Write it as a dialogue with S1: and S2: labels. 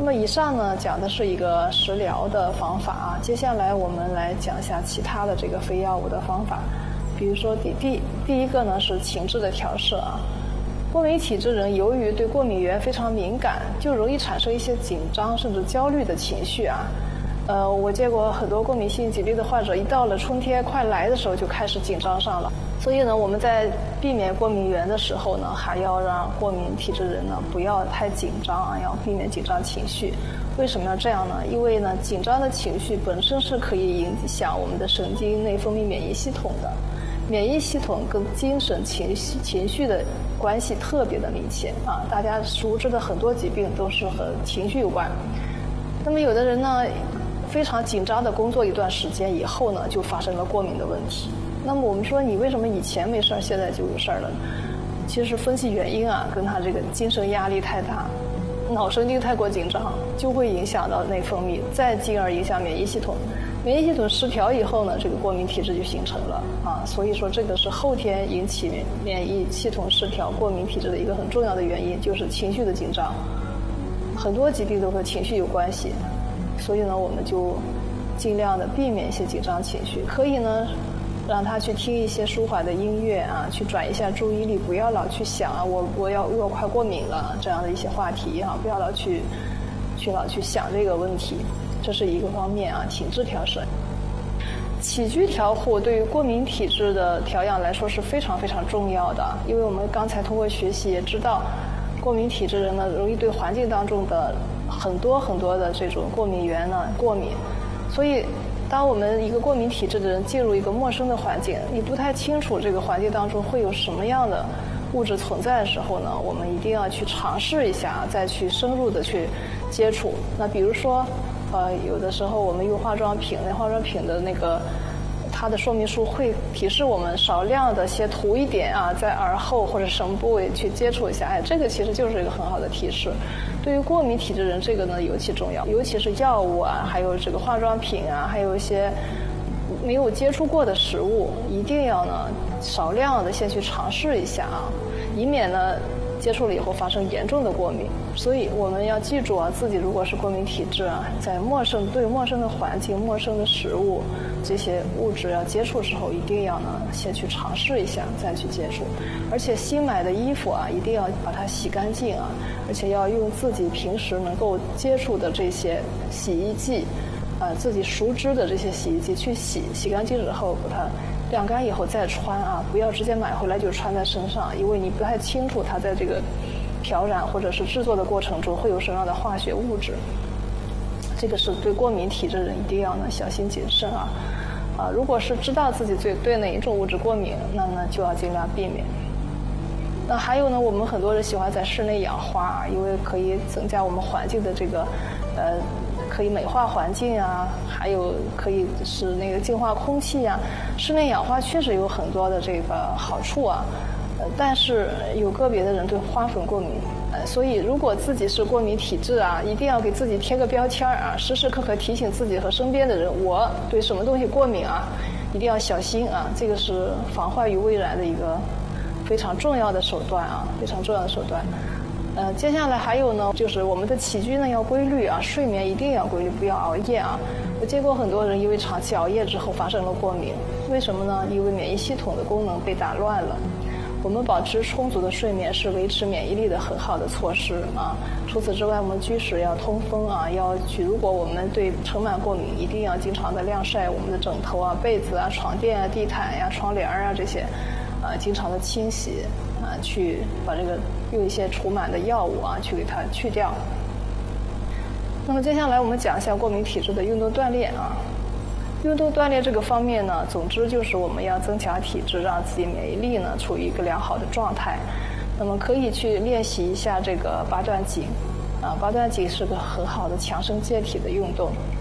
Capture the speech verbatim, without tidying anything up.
S1: 那么以上呢讲的是一个食疗的方法啊，接下来我们来讲一下其他的这个非药物的方法。比如说第第第一个呢是情志的调摄啊。过敏体质人由于对过敏源非常敏感，就容易产生一些紧张甚至焦虑的情绪啊。呃，我见过很多过敏性疾病的患者，一到了春天快来的时候就开始紧张上了。所以呢，我们在避免过敏源的时候呢，还要让过敏体质人呢不要太紧张啊，要避免紧张情绪。为什么要这样呢？因为呢，紧张的情绪本身是可以影响我们的神经内分泌免疫系统的。免疫系统跟精神情绪情绪的关系特别的密切啊，大家熟知的很多疾病都是和情绪有关。那么有的人呢，非常紧张的工作一段时间以后呢，就发生了过敏的问题。那么我们说你为什么以前没事现在就有事了呢？其实分析原因啊，跟他这个精神压力太大，脑神经太过紧张，就会影响到内分泌，再进而影响免疫系统。免疫系统失调以后呢，这个过敏体质就形成了啊。所以说这个是后天引起免疫系统失调、过敏体质的一个很重要的原因，就是情绪的紧张。很多疾病都和情绪有关系，所以呢，我们就尽量的避免一些紧张情绪，可以呢让他去听一些舒缓的音乐啊，去转移一下注意力，不要老去想啊，我我要我快过敏了这样的一些话题啊，不要老去去老去想这个问题。这是一个方面啊，情志调摄。起居调护对于过敏体质的调养来说是非常非常重要的，因为我们刚才通过学习也知道，过敏体质人呢容易对环境当中的很多很多的这种过敏源呢过敏，所以当我们一个过敏体质的人进入一个陌生的环境，你不太清楚这个环境当中会有什么样的物质存在的时候呢，我们一定要去尝试一下，再去深入的去接触。那比如说呃，有的时候我们用化妆品，那化妆品的那个它的说明书会提示我们少量的先涂一点啊，在耳后或者什么部位去接触一下，哎，这个其实就是一个很好的提示。对于过敏体质人，这个呢尤其重要，尤其是药物啊，还有这个化妆品啊，还有一些没有接触过的食物，一定要呢少量的先去尝试一下啊，以免呢接触了以后发生严重的过敏。所以我们要记住啊，自己如果是过敏体质啊，在陌生对陌生的环境、陌生的食物这些物质要接触之后，一定要呢先去尝试一下，再去接触。而且新买的衣服啊，一定要把它洗干净啊，而且要用自己平时能够接触的这些洗衣剂啊、呃，自己熟知的这些洗衣剂去洗，洗干净之后把它晾干以后再穿啊，不要直接买回来就穿在身上，因为你不太清楚它在这个调染或者是制作的过程中会有什么样的化学物质。这个是对过敏体质人一定要呢小心谨慎啊。啊，如果是知道自己对对哪一种物质过敏，那呢就要尽量避免。那还有呢，我们很多人喜欢在室内养花，因为可以增加我们环境的这个呃。可以美化环境啊，还有可以使那个净化空气啊。室内养花确实有很多的这个好处啊，呃，但是有个别的人对花粉过敏，呃，所以如果自己是过敏体质啊，一定要给自己贴个标签啊，时时刻刻提醒自己和身边的人，我对什么东西过敏啊，一定要小心啊。这个是防患于未然的一个非常重要的手段啊，非常重要的手段。呃，接下来还有呢，就是我们的起居呢要规律啊，睡眠一定要规律，不要熬夜啊。我见过很多人因为长期熬夜之后发生了过敏，为什么呢？因为免疫系统的功能被打乱了。我们保持充足的睡眠是维持免疫力的很好的措施啊。除此之外，我们居室要通风啊，要去，如果我们对尘螨过敏，一定要经常的晾晒我们的枕头啊、被子啊、床垫啊、地毯呀、啊、窗帘啊这些，啊，经常的清洗啊，去把这个用一些除螨的药物啊去给它去掉。那么接下来我们讲一下过敏体质的运动锻炼啊。运动锻炼这个方面呢，总之就是我们要增强体质，让自己免疫力呢处于一个良好的状态。那么可以去练习一下这个八段锦啊，八段锦是个很好的强身健体的运动。